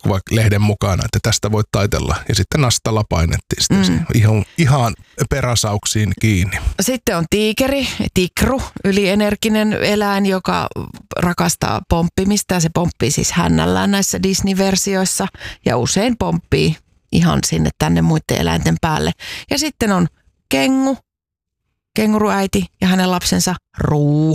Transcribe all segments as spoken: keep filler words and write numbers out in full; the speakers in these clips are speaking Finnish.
vaikka lehden mukana, että tästä voit taitella. Ja sitten nastalla painettiin sitä mm. ihan, ihan peräsauksiin kiinni. Sitten on tiikeri, tikru, ylienerginen eläin, joka rakastaa pomppimista. Ja se pomppii siis hännällään näissä Disney-versioissa ja usein pomppii ihan sinne tänne muiden eläinten päälle. Ja sitten on kengu, kenguruäiti ja hänen lapsensa Ruu.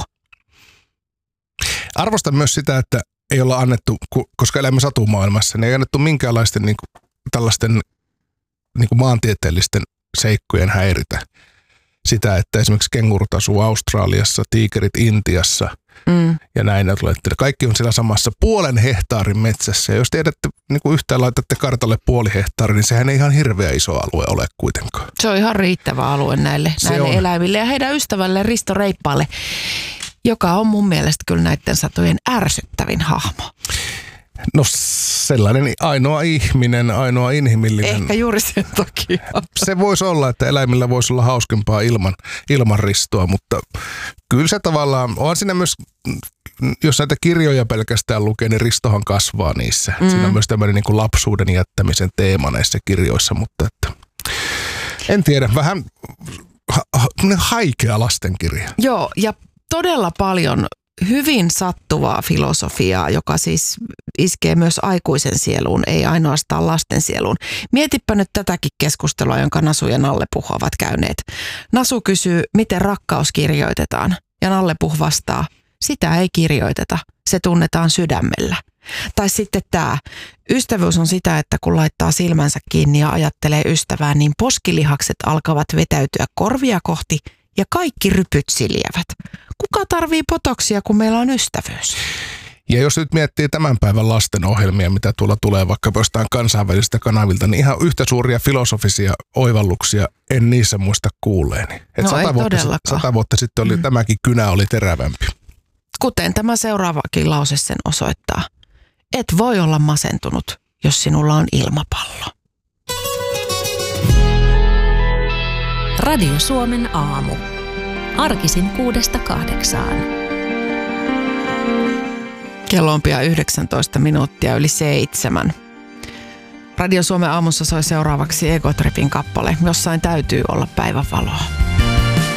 Arvostan myös sitä, että ei olla annettu, koska elämme satumaailmassa, niin ei annettu minkäänlaisten niin kuin, tällaisten niin kuin maantieteellisten seikkojen häiritä. Sitä, että esimerkiksi kengurut asuu Australiassa, tiikerit Intiassa mm. ja näin. Että kaikki on siellä samassa puolen hehtaarin metsässä. Ja jos tiedätte, niin kuin yhtään laitatte kartalle puoli hehtaari, niin sehän ei ihan hirveä iso alue ole kuitenkaan. Se on ihan riittävä alue näille, näille eläimille ja heidän ystävälle Risto Reippaalle, joka on mun mielestä kyllä näiden satujen ärsyttävin hahmo. No sellainen ainoa ihminen, ainoa inhimillinen. Ehkä juuri sen takia. Se voisi olla, että eläimillä voisi olla hauskempaa ilman, ilman Ristoa, mutta kyllä se tavallaan, on siinä myös, jos näitä kirjoja pelkästään lukee, niin Ristohan kasvaa niissä. Mm. Siinä on myös tämmöinen niin kuin lapsuuden jättämisen teema näissä kirjoissa, mutta että, en tiedä, vähän ha, ha, haikea lastenkirja. Joo, ja todella paljon hyvin sattuvaa filosofiaa, joka siis iskee myös aikuisen sieluun, ei ainoastaan lasten sieluun. Mietipä nyt tätäkin keskustelua, jonka Nasu ja Nalle Puh ovat käyneet. Nasu kysyy, miten rakkaus kirjoitetaan, ja Nalle Puh vastaa, sitä ei kirjoiteta, se tunnetaan sydämellä. Tai sitten tämä, ystävyys on sitä, että kun laittaa silmänsä kiinni ja ajattelee ystävää, niin poskilihakset alkavat vetäytyä korvia kohti ja kaikki rypyt siljävät. Kuka tarvii potoksia, kun meillä on ystävyys? Ja jos nyt miettii tämän päivän lastenohjelmia, mitä tuolla tulee vaikka jostain kansainvälisistä kanavilta, niin ihan yhtä suuria filosofisia oivalluksia en niissä muista kuulleeni. Et no sata, ei vuotta, sata vuotta sitten oli, mm. tämäkin kynä oli terävämpi. Kuten tämä seuraavakin lause sen osoittaa. Et voi olla masentunut, jos sinulla on ilmapallo. Radio Suomen aamu. Arkisin kuudesta kahdeksaan. Kello on pian yhdeksäntoista minuuttia yli seitsemän. Radio Suomen aamussa soi seuraavaksi Ego Tripin kappale. Jossain täytyy olla päivänvaloa.